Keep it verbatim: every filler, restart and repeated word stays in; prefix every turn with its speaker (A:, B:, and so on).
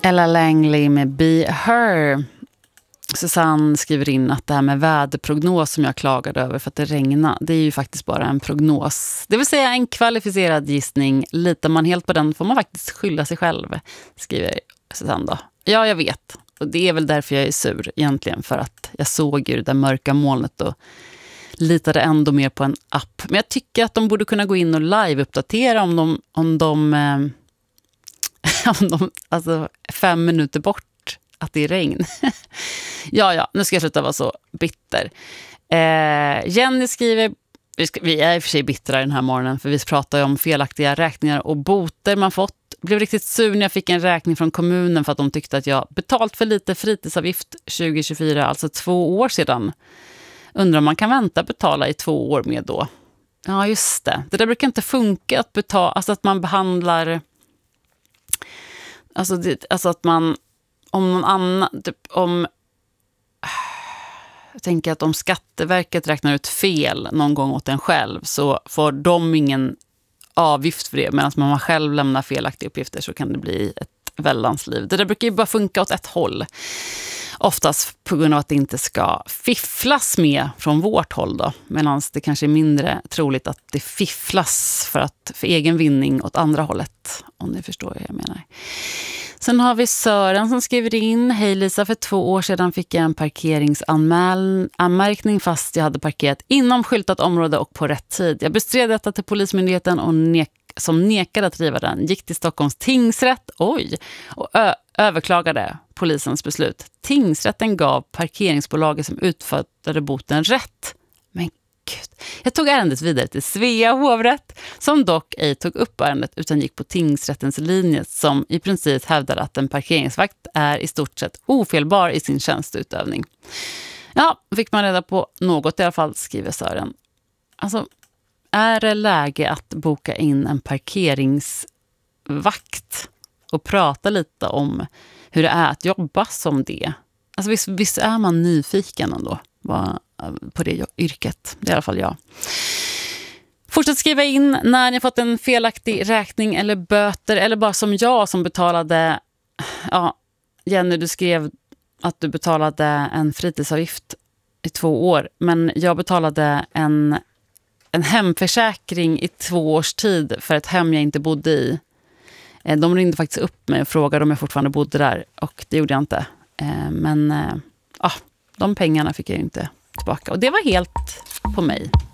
A: Ella Langley med Be Her. Susanne skriver in att det här med väderprognos som jag klagade över för att det regnar, det är ju faktiskt bara en prognos. Det vill säga en kvalificerad gissning. Litar man helt på den får man faktiskt skylla sig själv, skriver Susanne då. Ja, jag vet. Och det är väl därför jag är sur egentligen, för att jag såg ju det där mörka molnet och litade ändå mer på en app. Men jag tycker att de borde kunna gå in och live-uppdatera om de, om de, eh, om de alltså fem minuter bort att det är regn. ja, ja, nu ska jag sluta vara så bitter. Eh, Jenny skriver, vi, ska, vi är i och för sig bittra den här morgonen för vi pratar ju om felaktiga räkningar och boter man fått. Blev riktigt sur när jag fick en räkning från kommunen för att de tyckte att jag betalt för lite fritidsavgift tjugo tjugofyra, alltså två år sedan. Undrar om man kan vänta betala i två år med då. Ja, just det. Det där brukar inte funka att betala, alltså att man behandlar, alltså, det, alltså att man, om någon annan, typ om, jag tänker att om Skatteverket räknar ut fel någon gång åt en själv så får de ingen avgift för det, medan man själv lämnar felaktiga uppgifter så kan det bli ett väldans liv. Det där brukar ju bara funka åt ett håll. Oftast på grund av att det inte ska fifflas med från vårt håll då. Medan det kanske är mindre troligt att det fifflas för, att, för egen vinning åt andra hållet. Om ni förstår vad jag menar. Sen har vi Sören som skriver in: Hej Lisa, för två år sedan fick jag en parkeringsanmärkning fast jag hade parkerat inom skyltat område och på rätt tid. Jag bestred detta till Polismyndigheten och nek- som nekade att driva den. Gick till Stockholms tingsrätt oj, och ö- överklagade polisens beslut. Tingsrätten gav parkeringsbolaget som utförde boten rätt. Men gud. Jag tog ärendet vidare till Svea hovrätt som dock ej tog upp ärendet utan gick på tingsrättens linje som i princip hävdade att en parkeringsvakt är i stort sett ofelbar i sin tjänsteutövning. Ja, fick man reda på något i alla fall, skriver Sören. Alltså, är det läge att boka in en parkeringsvakt och prata lite om hur det är att jobba som det? Alltså visst, visst är man nyfiken ändå på det yrket. Det är i alla fall jag. Fortsätt skriva in när ni fått en felaktig räkning eller böter, eller bara som jag som betalade, ja, Jenny, du skrev att du betalade en fritidsavgift i två år, men jag betalade en, en hemförsäkring i två års tid för ett hem jag inte bodde i. De ringde faktiskt upp mig och frågade om jag fortfarande bodde där, och det gjorde jag inte. Men ja, de pengarna fick jag ju inte tillbaka, och det var helt på mig.